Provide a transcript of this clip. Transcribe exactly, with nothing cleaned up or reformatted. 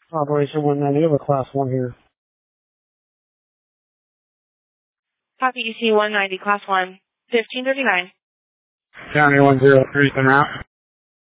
Operation one ninety over class one here. Copy E C one ninety, class one, fifteen thirty-nine. County one zero three, en route.